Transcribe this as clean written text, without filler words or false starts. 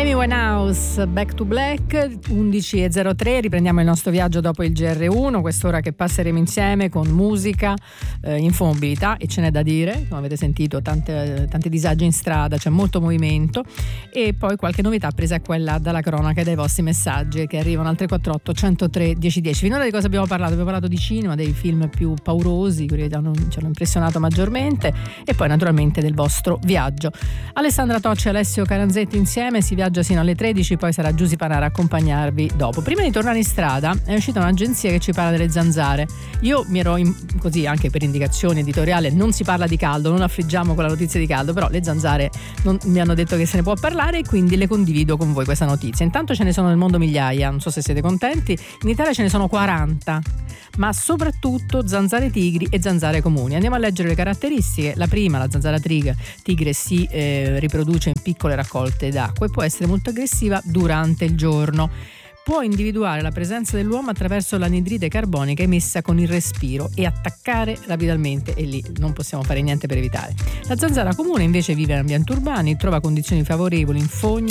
Amy Winehouse, Back to Black, 11:03, riprendiamo il nostro viaggio dopo il GR1, quest'ora che passeremo insieme con musica, infomobilità, e ce n'è da dire, come avete sentito tanti disagi in strada, c'è molto movimento, e poi qualche novità presa a quella dalla cronaca e dai vostri messaggi che arrivano al 348 103 1010. Finora di cosa abbiamo parlato? Abbiamo parlato di cinema, dei film più paurosi, quelli che ci hanno impressionato maggiormente, e poi naturalmente del vostro viaggio. Alessandra Tocci e Alessio Caranzetti insieme, si viaggia sino alle 13, poi sarà Giusy Panara a accompagnarvi dopo. Prima di tornare in strada è uscita un'agenzia che ci parla delle zanzare. Io mi ero così, anche per indicazione editoriale, non si parla di caldo, non affliggiamo con la notizia di caldo, però le zanzare mi hanno detto che se ne può parlare, e quindi le condivido con voi questa notizia. Intanto ce ne sono nel mondo migliaia, non so se siete contenti. In Italia ce ne sono 40, ma soprattutto zanzare tigri e zanzare comuni. Andiamo a leggere le caratteristiche. La prima, la zanzara tigre si riproduce in piccole raccolte d'acqua e può essere molto aggressiva durante il giorno. Può individuare la presenza dell'uomo attraverso l'anidride carbonica emessa con il respiro e attaccare rapidamente, e lì non possiamo fare niente per evitare. La zanzara comune invece vive in ambienti urbani, trova condizioni favorevoli in fogna,